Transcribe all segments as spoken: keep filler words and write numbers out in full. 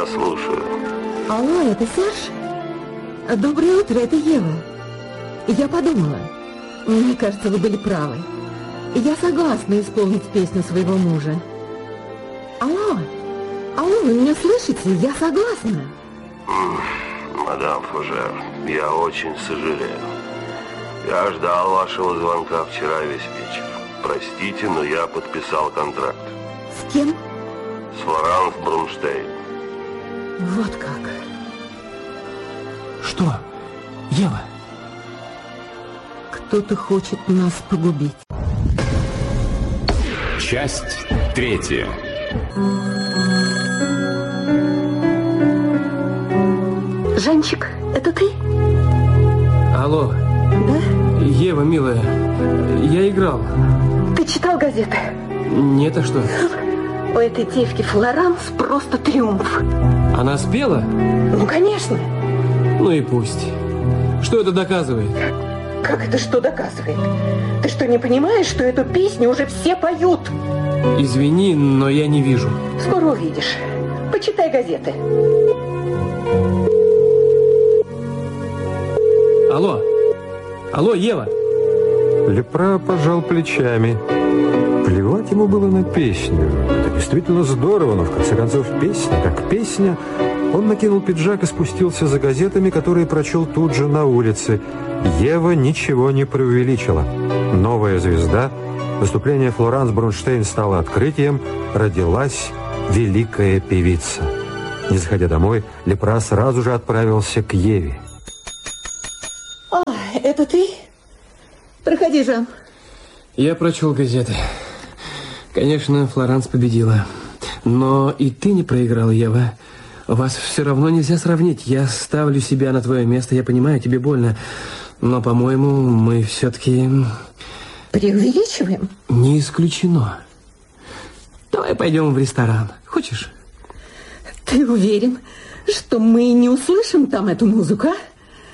Да, слушаю. Алло, это Серж? Доброе утро, это Ева. Я подумала. Мне кажется, вы были правы. Я согласна исполнить песню своего мужа. Алло, алло, вы меня слышите? Я согласна. Мадам Фужер, я очень сожалею. Я ждал вашего звонка вчера весь вечер. Простите, но я подписал контракт. С кем? С Флоранс Брунштейн. Вот как. Что? Ева? Кто-то хочет нас погубить. Часть третья. Жанчик, это ты? Алло. Да? Ева, милая, я играл. Ты читал газеты? Нет, а что? У этой девки Флоранс просто триумф. Она спела? Ну, конечно. Ну и пусть. Что это доказывает? Как это что доказывает? Ты что, не понимаешь, что эту песню уже все поют? Извини, но я не вижу. Скоро увидишь. Почитай газеты. Алло. Алло, Ева. Лепра пожал плечами. Плевать ему было на песню. Это действительно здорово, но в конце концов песня как песня. Он накинул пиджак и спустился за газетами, которые прочел тут же на улице. Ева ничего не преувеличила. Новая звезда, выступление Флоранс Брунштейн стало открытием, родилась великая певица. Не заходя домой, Лепра сразу же отправился к Еве. А, это ты? Проходи, Жан. Я прочел газеты. Конечно, Флоранс победила. Но и ты не проиграл, Ева. Вас все равно нельзя сравнить. Я ставлю себя на твое место. Я понимаю, тебе больно. Но, по-моему, мы все-таки... Преувеличиваем? Не исключено. Давай пойдем в ресторан. Хочешь? Ты уверен, что мы не услышим там эту музыку, а?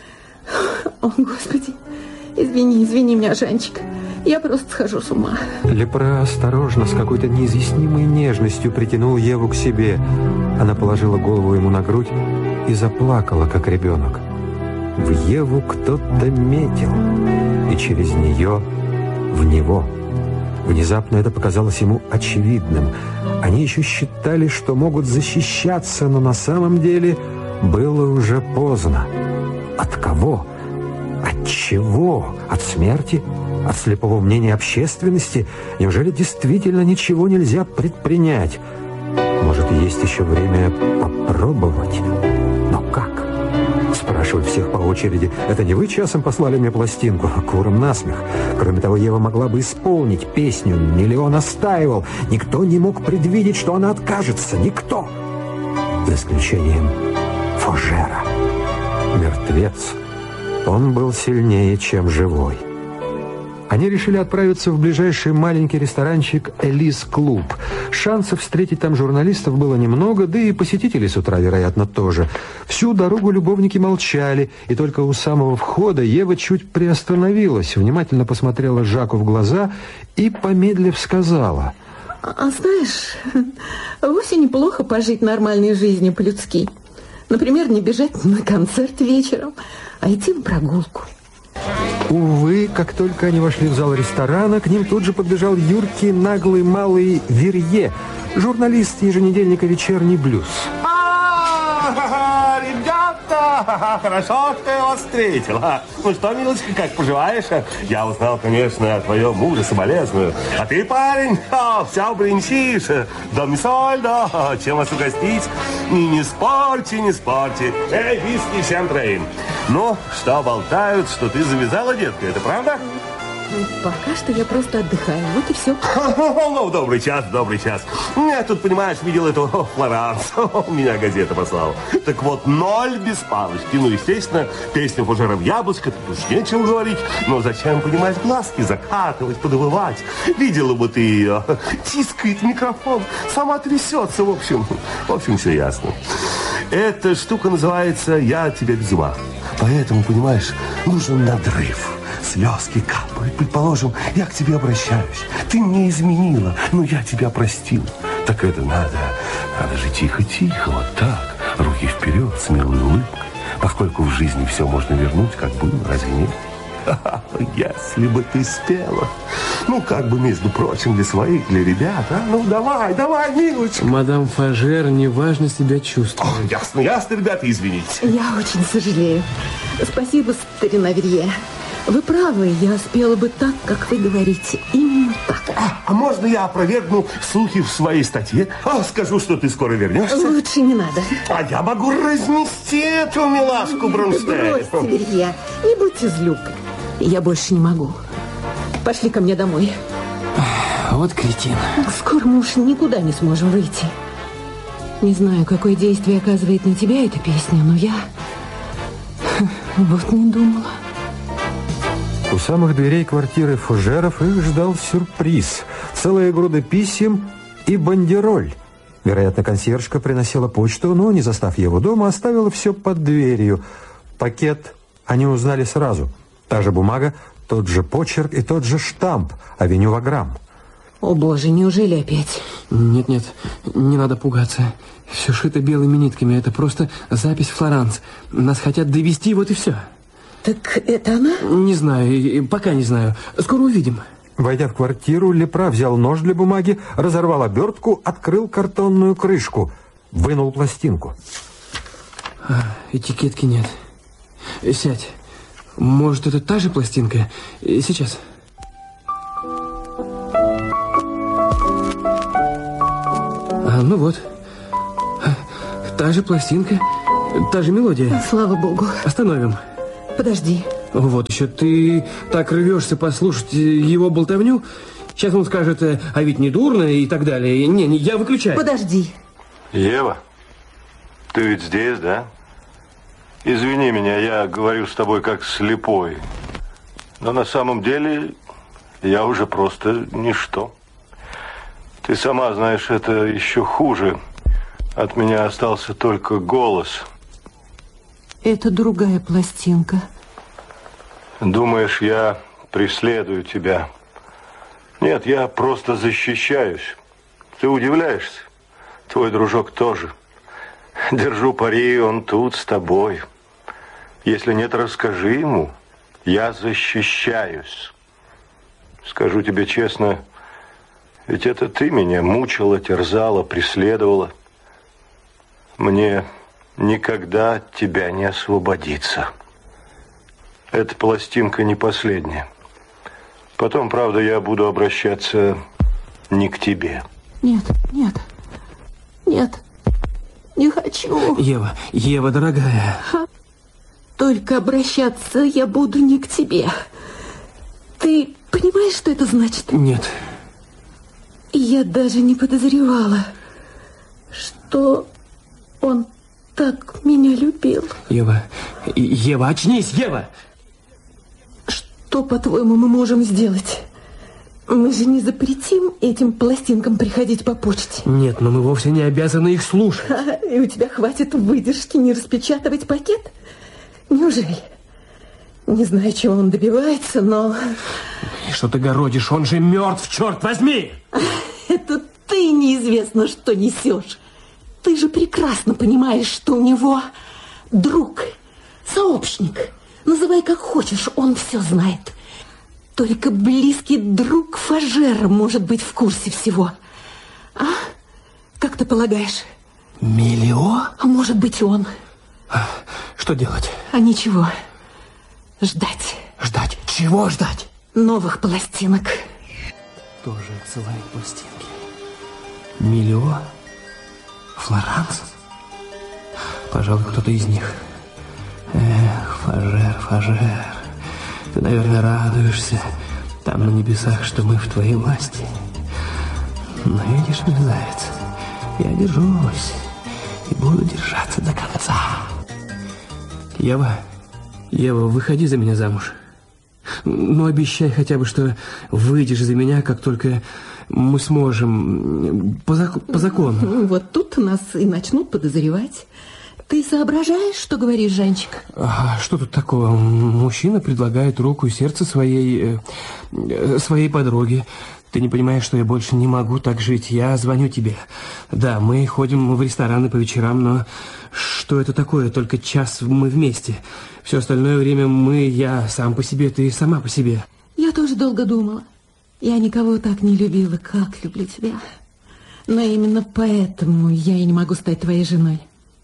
О, Господи. Извини, извини меня, Жанчик. Я просто схожу с ума. Лепра осторожно, с какой-то неизъяснимой нежностью притянул Еву к себе. Она положила голову ему на грудь и заплакала, как ребенок. В Еву кто-то метил, и через нее в него. Внезапно это показалось ему очевидным. Они еще считали, что могут защищаться, но на самом деле было уже поздно. От кого? От чего? От смерти? От слепого мнения общественности? Неужели действительно ничего нельзя предпринять? Может, есть еще время попробовать? Но как? Спрашивать всех по очереди. Это не вы часом послали мне пластинку? Куром насмех. Кроме того, Ева могла бы исполнить песню. Миллион настаивал. Никто не мог предвидеть, что она откажется. Никто. За исключением Фужера. Мертвец. Он был сильнее, чем живой. Они решили отправиться в ближайший маленький ресторанчик «Элис Клуб». Шансов встретить там журналистов было немного, да и посетителей с утра, вероятно, тоже. Всю дорогу любовники молчали, и только у самого входа Ева чуть приостановилась, внимательно посмотрела Жаку в глаза и, помедлив, сказала: А знаешь, вовсе неплохо пожить нормальной жизнью по-людски. Например, не бежать на концерт вечером, а идти в прогулку. Увы, как только они вошли в зал ресторана, к ним тут же подбежал юркий, наглый, малый Верье, журналист еженедельника «Вечерний блюз». А, ребята, хорошо, что я вас встретил. А, ну что, милочка, как поживаешь? Я узнал, конечно, о твоем муже, соболезную. А ты, парень, а, вся бренчишь. Дом соль, да, чем вас угостить? Не, не спорьте, не спорьте. Эй, виски всем троим. Ну, что болтают, что ты завязала, детка, это правда? Пока что я просто отдыхаю, вот и все. Ну, добрый час, добрый час. Я тут, понимаешь, видел эту Флоранс. Меня газета послала. Так вот, ноль без палочки. Ну, естественно, песню «Фужера в яблочко» тут уж нечего говорить. Но зачем, понимаешь, глазки закатывать, подвывать? Видела бы ты ее. Тискает микрофон, сама трясется, в общем. В общем, все ясно. Эта штука называется «Я от тебя без ума». Поэтому, понимаешь, нужен надрыв. Слезки капают. Предположим, я к тебе обращаюсь. Ты мне изменила, но я тебя простил. Так это надо, надо же тихо-тихо, вот так. шаги вперед, смелой улыбкой, поскольку в жизни все можно вернуть, как было, разве нет? Если бы ты спела. Ну, как бы, между прочим, для своих, для ребят, а? Ну, давай, давай, милочка. Мадам Фажер неважно себя чувствует. О, ясно, ясно, ребята, извините. Я очень сожалею. Спасибо, старина Верье. Вы правы, я спела бы так, как вы говорите. Именно так. А, а можно я опровергну слухи в своей статье? А, скажу, что ты скоро вернешься? Лучше не надо. А я могу разнести эту милашку Бронстейн. Бросьте, Верье, не будьте злюкой. Я больше не могу. Пошли ко мне домой. Вот кретин. Скоро мы уж никуда не сможем выйти. Не знаю, какое действие оказывает на тебя эта песня, но я вот не думала. У самых дверей квартиры Фужеров их ждал сюрприз. Целая груда писем и бандероль. Вероятно, консьержка приносила почту, но, не застав его дома, оставила все под дверью. Пакет они узнали сразу. Та же бумага, тот же почерк и тот же штамп «Авеню Ваграм». О, боже, неужели опять? Нет-нет, не надо пугаться. Все шито белыми нитками. Это просто запись Флоранс. Нас хотят довести, вот и все. Так это она? Не знаю, пока не знаю. Скоро увидим. Войдя в квартиру, Лепра взял нож для бумаги, разорвал обертку, открыл картонную крышку, вынул пластинку. А, этикетки нет. Сядь. Может, это та же пластинка? Сейчас. А, ну вот. Та же пластинка, та же мелодия. Слава богу. Остановим. Подожди. Вот еще ты так рвешься послушать его болтовню. Сейчас он скажет, а ведь не дурно и так далее. Не, не, я выключаю. Подожди. Ева, ты ведь здесь, да? Извини меня, я говорю с тобой как слепой. Но на самом деле я уже просто ничто. Ты сама знаешь, это еще хуже. От меня остался только голос. Это другая пластинка. Думаешь, я преследую тебя? Нет, я просто защищаюсь. Ты удивляешься? Твой дружок тоже. Держу пари, он тут с тобой. Если нет, расскажи ему. Я защищаюсь. Скажу тебе честно, ведь это ты меня мучила, терзала, преследовала. Мне никогда от тебя не освободиться. Эта пластинка не последняя. Потом, правда, я буду обращаться не к тебе. Нет, нет, нет, не хочу. Ева, Ева, дорогая. Только обращаться я буду не к тебе. Ты понимаешь, что это значит? Нет. Я даже не подозревала, что он так меня любил. Ева, Ева, очнись, Ева! Что, по-твоему, мы можем сделать? Мы же не запретим этим пластинкам приходить по почте. Нет, но мы вовсе не обязаны их слушать. А, и у тебя хватит выдержки не распечатывать пакет? Неужели? Не знаю, чего он добивается, но... Что ты городишь? Он же мертв, черт возьми! Это ты неизвестно, что несешь. Ты же прекрасно понимаешь, что у него друг, сообщник. Называй как хочешь, он все знает. Только близкий друг Фажера может быть в курсе всего. А? Как ты полагаешь? Миллио? А может быть, он. Что делать? А ничего. Ждать. Ждать? Чего ждать? Новых пластинок. Тоже отсылает пластинки. Миллио? Флоранс? Пожалуй, кто-то из них. Эх, Фажер, Фажер, ты, наверное, радуешься там на небесах, что мы в твоей власти. Но видишь, мой заяц, я держусь и буду держаться до конца. Ева, Ева, выходи за меня замуж. Ну, обещай хотя бы, что выйдешь за меня, как только мы сможем, по, зак по закону. Вот тут нас и начнут подозревать. Ты соображаешь, что говоришь, Жанчик? А что тут такого? Мужчина предлагает руку и сердце своей, э, своей подруге. Ты не понимаешь, что я больше не могу так жить. Я звоню тебе. Да, мы ходим в рестораны по вечерам, но что это такое? Только час мы вместе. Все остальное время мы, я сам по себе, ты сама по себе. Я тоже долго думала. Я никого так не любила, как люблю тебя. Но именно поэтому я и не могу стать твоей женой.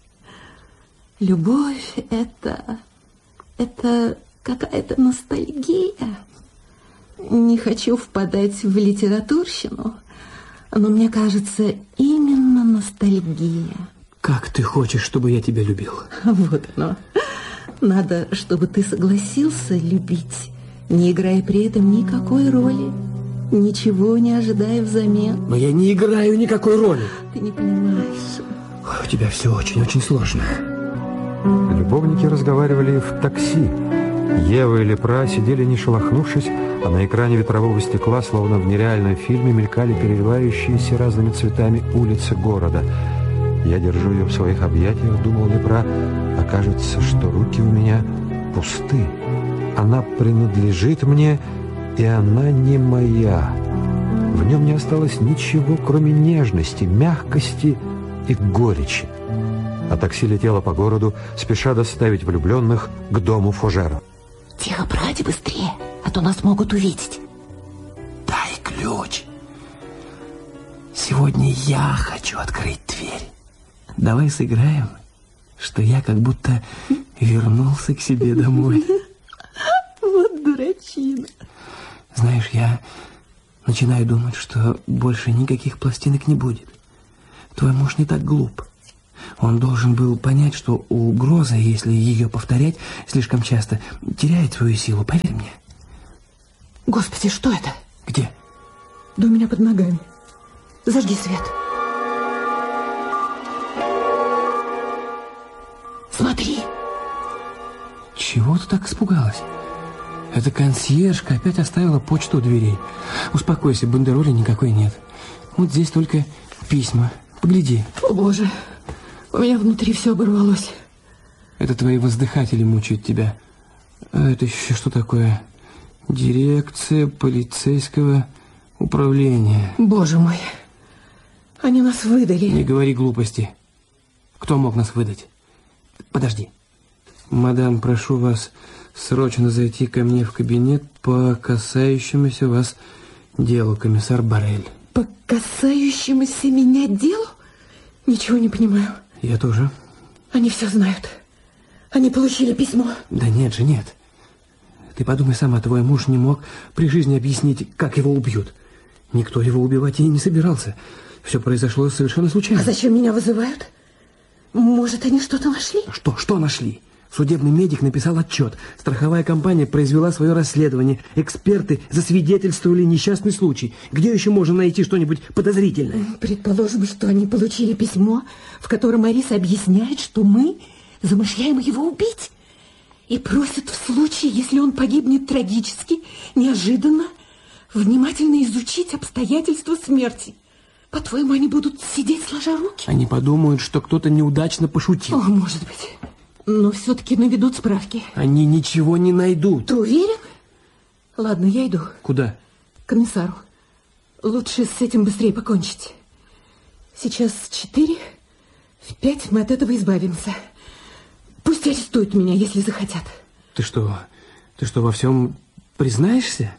Любовь — это... это какая-то ностальгия. Не хочу впадать в литературщину, но мне кажется, именно ностальгия. Как ты хочешь, чтобы я тебя любил? Вот оно. Надо, чтобы ты согласился любить, не играя при этом никакой роли, ничего не ожидая взамен. Но я не играю никакой роли. Ты не понимаешь. У тебя все очень-очень сложно. Любовники разговаривали в такси. Ева и Лепра сидели не шелохнувшись, а на экране ветрового стекла, словно в нереальном фильме, мелькали переливающиеся разными цветами улицы города. Я держу ее в своих объятиях, думал Лепра, а кажется, что руки у меня пусты. Она принадлежит мне, и она не моя. В нем не осталось ничего, кроме нежности, мягкости и горечи. А такси летело по городу, спеша доставить влюбленных к дому Фужера. Тихо, братья, быстрее, а то нас могут увидеть. Дай ключ. Сегодня я хочу открыть дверь. Давай сыграем, что я как будто вернулся к себе домой. Вот дурачина. Знаешь, я начинаю думать, что больше никаких пластинок не будет. Твой муж не так глуп. Он должен был понять, что угроза, если ее повторять слишком часто, теряет свою силу, поверь мне. Господи, что это? Где? Да у меня под ногами. Зажги свет. Смотри. Чего ты так испугалась? Эта консьержка опять оставила почту у дверей. Успокойся, бандероли никакой нет. Вот здесь только письма. Погляди. О, Боже. У меня внутри все оборвалось. Это твои воздыхатели мучают тебя. А это еще что такое? Дирекция полицейского управления. Боже мой. Они нас выдали. Не говори глупости. Кто мог нас выдать? Подожди. Мадам, прошу вас срочно зайти ко мне в кабинет по касающемуся вас делу, комиссар Борель. По касающемуся меня делу? Ничего не понимаю. Я тоже. Они все знают. Они получили письмо. Да нет же, нет. Ты подумай сама, твой муж не мог при жизни объяснить, как его убьют. Никто его убивать и не собирался. Все произошло совершенно случайно. А зачем меня вызывают? Может, они что-то нашли? Что? Что нашли? Судебный медик написал отчет. Страховая компания произвела свое расследование. Эксперты засвидетельствовали несчастный случай. Где еще можно найти что-нибудь подозрительное? Предположим, что они получили письмо, в котором Ариса объясняет, что мы замышляем его убить. И просят в случае, если он погибнет трагически, неожиданно, внимательно изучить обстоятельства смерти. По-твоему, они будут сидеть сложа руки? Они подумают, что кто-то неудачно пошутил. О, может быть. Но все-таки наведут справки. Они ничего не найдут. Ты уверен? Ладно, я иду. Куда? К комиссару. Лучше с этим быстрее покончить. Сейчас четыре, в пять мы от этого избавимся. Пусть арестуют меня, если захотят. Ты что, ты что, во всем признаешься?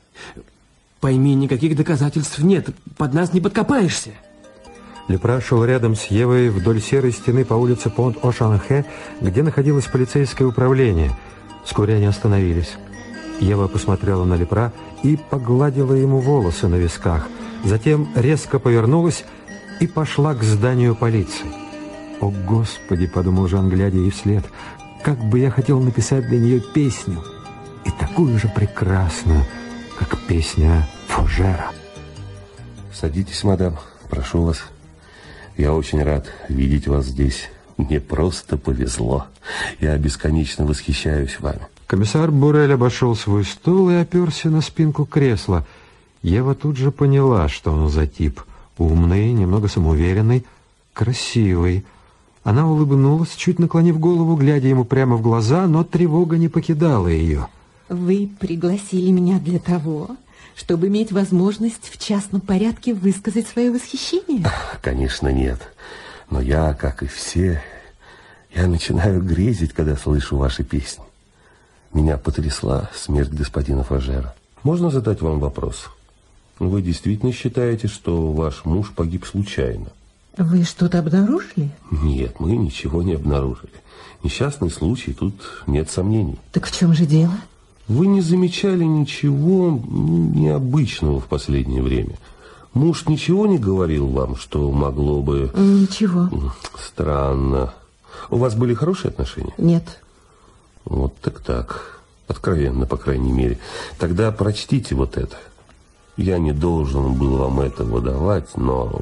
Пойми, никаких доказательств нет. Под нас не подкопаешься. Лепра шел рядом с Евой вдоль серой стены по улице Понт-О-Шанхе, где находилось полицейское управление. Вскоре они остановились. Ева посмотрела на Лепра и погладила ему волосы на висках. Затем резко повернулась и пошла к зданию полиции. «О, Господи!» — подумал Жан, глядя ей вслед. «Как бы я хотел написать для нее песню! И такую же прекрасную, как песня Фужера!» Садитесь, мадам, прошу вас. Я очень рад видеть вас здесь. Мне просто повезло. Я бесконечно восхищаюсь вами. Комиссар Борель обошел свой стол и оперся на спинку кресла. Ева тут же поняла, что он за тип. Умный, немного самоуверенный, красивый. Она улыбнулась, чуть наклонив голову, глядя ему прямо в глаза, но тревога не покидала ее. Вы пригласили меня для того, чтобы иметь возможность в частном порядке высказать свое восхищение? Конечно, нет. Но я, как и все, я начинаю грезить, когда слышу ваши песни. Меня потрясла смерть господина Фажера. Можно задать вам вопрос? Вы действительно считаете, что ваш муж погиб случайно? Вы что-то обнаружили? Нет, мы ничего не обнаружили. Несчастный случай, тут нет сомнений. Так в чем же дело? Вы не замечали ничего ну, необычного в последнее время? Муж ничего не говорил вам, что могло бы... Ничего. Странно. У вас были хорошие отношения? Нет. Вот так-так. Откровенно, по крайней мере. Тогда прочтите вот это. Я не должен был вам этого давать, но...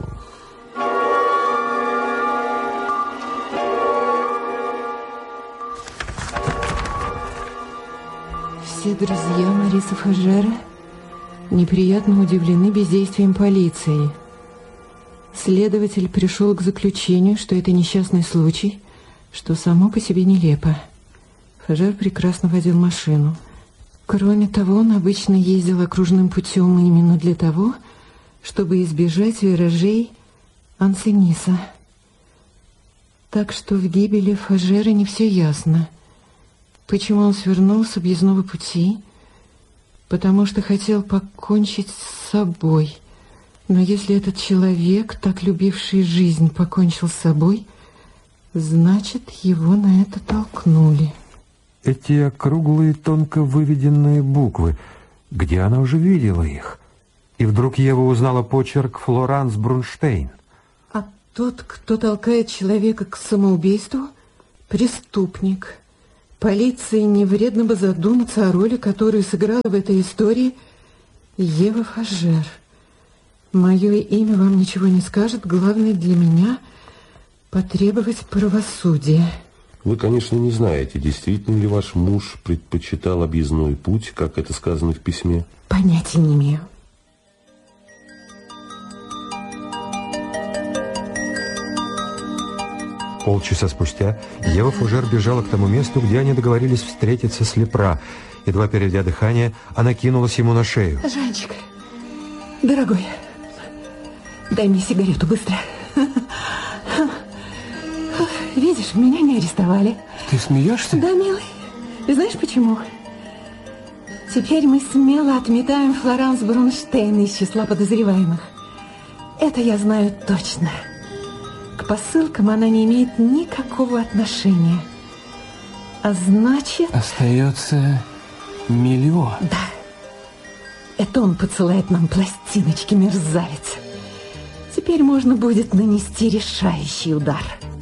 Все друзья Мориса Фажера неприятно удивлены бездействием полиции. Следователь пришел к заключению, что это несчастный случай, что само по себе нелепо. Фажер прекрасно водил машину. Кроме того, он обычно ездил окружным путем именно для того, чтобы избежать виражей Ансениса. Так что в гибели Фажера не все ясно. Почему он свернул с объездного пути? Потому что хотел покончить с собой. Но если этот человек, так любивший жизнь, покончил с собой, значит, его на это толкнули. Эти округлые, тонко выведенные буквы, где она уже видела их? И вдруг Ева узнала почерк Флоранс Брунштейн. А тот, кто толкает человека к самоубийству, преступник. Полиции не вредно бы задуматься о роли, которую сыграла в этой истории Ева Фажер. Мое имя вам ничего не скажет. Главное для меня — потребовать правосудия. Вы, конечно, не знаете, действительно ли ваш муж предпочитал объездной путь, как это сказано в письме? Понятия не имею. Полчаса спустя Ева Фужер бежала к тому месту, где они договорились встретиться с Лепра. Едва переведя дыхание, она кинулась ему на шею. Жанчик, дорогой, дай мне сигарету быстро. Видишь, меня не арестовали. Ты смеешься? Да, милый. И знаешь почему? Теперь мы смело отметаем Флоранс Брунштейн из числа подозреваемых. Это я знаю точно. К посылкам она не имеет никакого отношения. А значит... Остается миллион. Да. Это он посылает нам пластиночки, мерзавец. Теперь можно будет нанести решающий удар.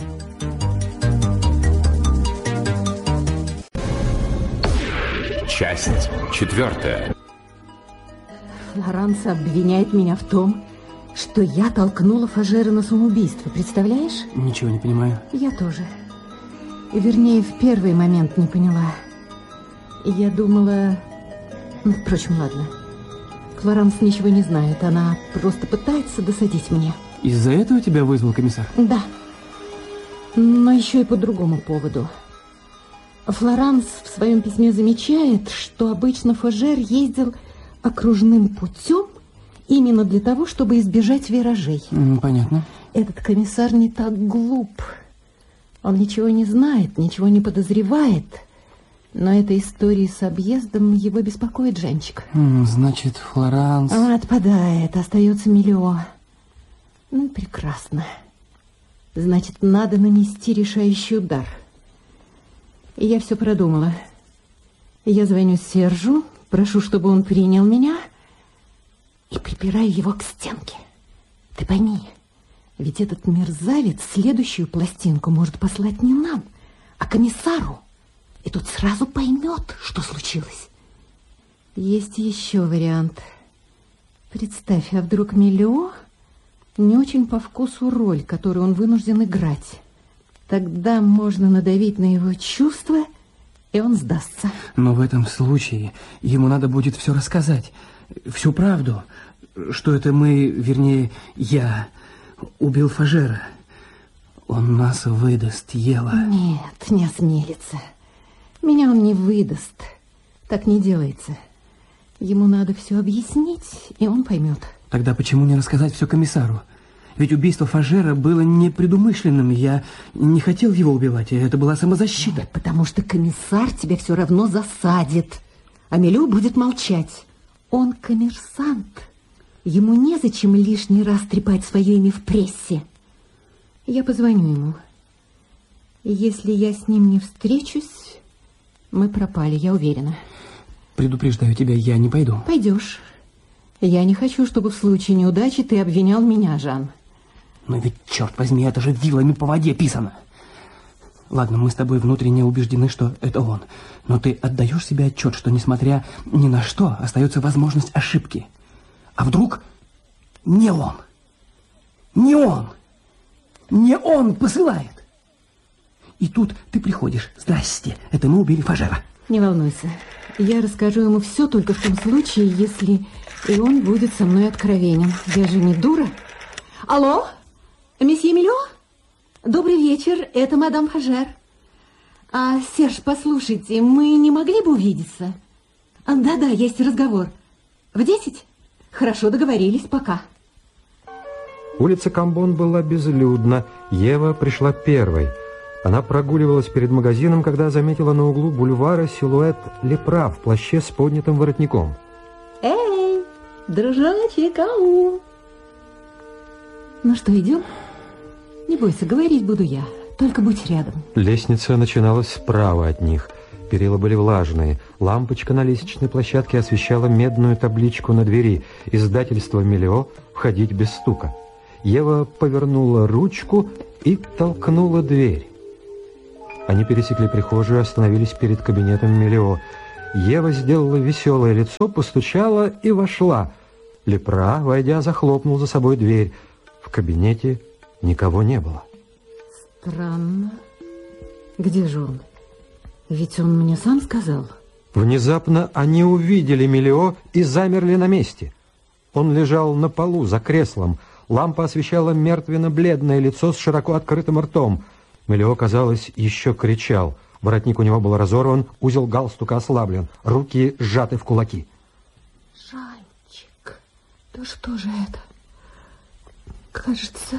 Часть четвертая. Флоранс обвиняет меня в том, что я толкнула Фажера на самоубийство. Представляешь? Ничего не понимаю. Я тоже. Вернее, в первый момент не поняла. Я думала... Ну, впрочем, ладно. Флоранс ничего не знает. Она просто пытается досадить мне. Из-за этого тебя вызвал комиссар? Да. Но еще и по другому поводу. Флоранс в своем письме замечает, что обычно Фажер ездил окружным путем именно для того, чтобы избежать виражей. Понятно. Этот комиссар не так глуп. Он ничего не знает, ничего не подозревает. Но эта история с объездом его беспокоит, Жанчик. Значит, Флоранс... Он отпадает, остается миллион. Ну, прекрасно. Значит, надо нанести решающий удар. И я все продумала. Я звоню Сержу, прошу, чтобы он принял меня, и припираю его к стенке. Ты пойми, ведь этот мерзавец следующую пластинку может послать не нам, а комиссару. И тот сразу поймет, что случилось. Есть еще вариант. Представь, а вдруг Миллио не очень по вкусу роль, которую он вынужден играть. Тогда можно надавить на его чувства, и он сдастся. Но в этом случае ему надо будет все рассказать. Всю правду. Что это мы, вернее, я убил Фажера. Он нас выдаст, Ева. Нет, не осмелится. Меня он не выдаст. Так не делается. Ему надо все объяснить, и он поймет. Тогда почему не рассказать все комиссару? Ведь убийство Фажера было непредумышленным. Я не хотел его убивать, и это была самозащита. Нет, потому что комиссар тебя все равно засадит. А Мелио будет молчать. Он коммерсант. Ему незачем лишний раз трепать свое имя в прессе. Я позвоню ему. Если я с ним не встречусь, мы пропали, я уверена. Предупреждаю тебя, я не пойду. Пойдешь. Я не хочу, чтобы в случае неудачи ты обвинял меня, Жан. Но ведь, черт возьми, это же вилами по воде писано. Ладно, мы с тобой внутренне убеждены, что это он. Но ты отдаешь себе отчет, что, несмотря ни на что, остается возможность ошибки. А вдруг не он? Не он! Не он посылает! И тут ты приходишь. Здрасте, это мы убили Фажера. Не волнуйся. Я расскажу ему все только в том случае, если и он будет со мной откровенен. Я же не дура. Алло, месье Мелио? Добрый вечер, это мадам Фажер. А, Серж, послушайте, мы не могли бы увидеться? Да-да, есть разговор. В десять? Хорошо, договорились, пока. Улица Камбон была безлюдна. Ева пришла первой. Она прогуливалась перед магазином, когда заметила на углу бульвара силуэт Лепра в плаще с поднятым воротником. Эй, дружочек, ау! Ну что, идем? Не бойся, говорить буду я. Только будь рядом. Лестница начиналась справа от них. Перила были влажные. Лампочка на лестничной площадке освещала медную табличку на двери. Издательство «Мелио. Входить без стука». Ева повернула ручку и толкнула дверь. Они пересекли прихожую и остановились перед кабинетом Мелио. Ева сделала веселое лицо, постучала и вошла. Лепра, войдя, захлопнул за собой дверь. В кабинете никого не было. Странно. Где же он? Ведь он мне сам сказал. Внезапно они увидели Мелио и замерли на месте. Он лежал на полу за креслом. Лампа освещала мертвенно-бледное лицо с широко открытым ртом. Мелио, казалось, еще кричал. Воротник у него был разорван, узел галстука ослаблен, руки сжаты в кулаки. Жанчик, да что же это? Кажется,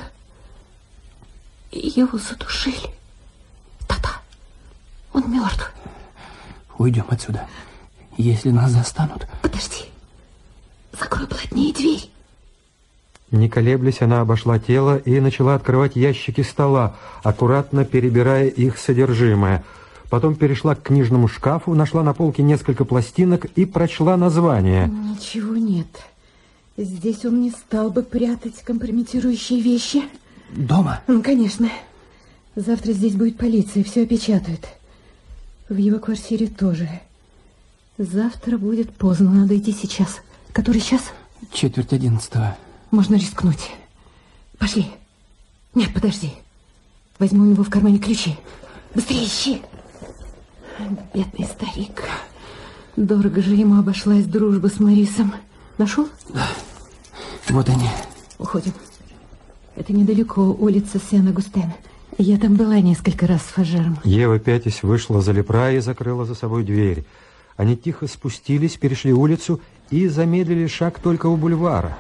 его задушили. Да-да, он мертв. Уйдем отсюда. Если нас застанут... Подожди, закрой плотнее дверь. Не колеблясь, она обошла тело и начала открывать ящики стола, аккуратно перебирая их содержимое. Потом перешла к книжному шкафу, нашла на полке несколько пластинок и прочла название. Ничего нет. Здесь он не стал бы прятать компрометирующие вещи. Дома? Ну, конечно. Завтра здесь будет полиция, все опечатают. В его квартире тоже. Завтра будет поздно, надо идти сейчас. Который час? Четверть одиннадцатого. Можно рискнуть. Пошли. Нет, подожди. Возьму у него в кармане ключи. Быстрее ищи. Бедный старик. Дорого же ему обошлась дружба с Морисом. Нашел? Да. Вот они. Уходим. Это недалеко, улица Сен-Агустен. Я там была несколько раз с Фажером. Ева, пятясь, вышла за Лепра и закрыла за собой дверь. Они тихо спустились, перешли улицу и замедлили шаг только у бульвара.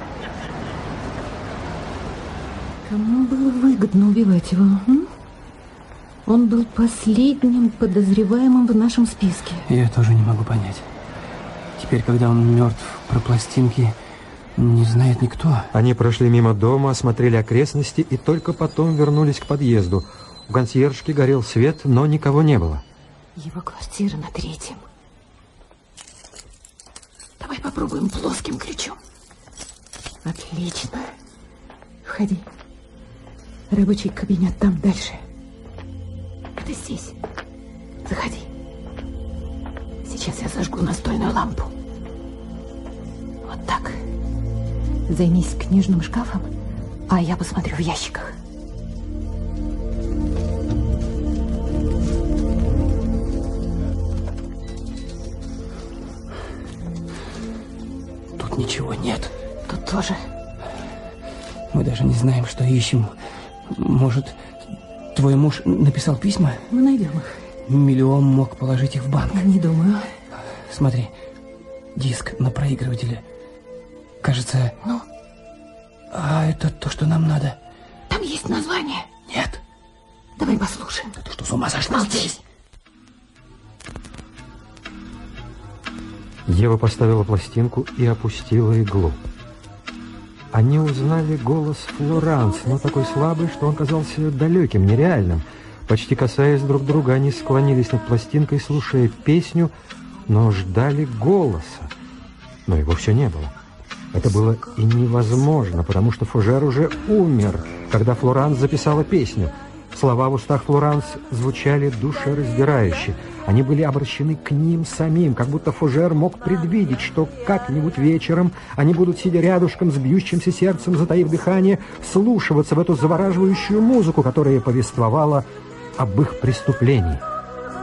Кому было выгодно убивать его? М? Он был последним подозреваемым в нашем списке. Я тоже не могу понять. Теперь, когда он мертв, про пластинки не знает никто. Они прошли мимо дома, осмотрели окрестности и только потом вернулись к подъезду. У консьержки горел свет, но никого не было. Его квартира на третьем. Давай попробуем плоским ключом. Отлично. Входи. Рабочий кабинет там дальше. Это здесь. Заходи. Сейчас я зажгу настольную лампу. Вот так. Займись книжным шкафом, а я посмотрю в ящиках. Тут ничего нет. Тут тоже. Мы даже не знаем, что ищем. Может, твой муж написал письма? Мы найдем их. Миллион мог положить их в банк. Не думаю. Смотри, диск на проигрывателе. Кажется... Ну? А это то, что нам надо. Там есть название? Нет. Давай послушаем. Ты что, с ума сошла? Молчись. Ева поставила пластинку и опустила иглу. Они узнали голос Флоранс, но такой слабый, что он казался далеким, нереальным. Почти касаясь друг друга, они склонились над пластинкой, слушая песню, но ждали голоса. Но его все не было. Это было и невозможно, потому что Фужер уже умер, когда Флоранс записала песню. Слова в устах Флоранс звучали душераздирающе. Они были обращены к ним самим, как будто Фужер мог предвидеть, что как-нибудь вечером они будут, сидя рядышком с бьющимся сердцем, затаив дыхание, вслушиваться в эту завораживающую музыку, которая повествовала об их преступлении.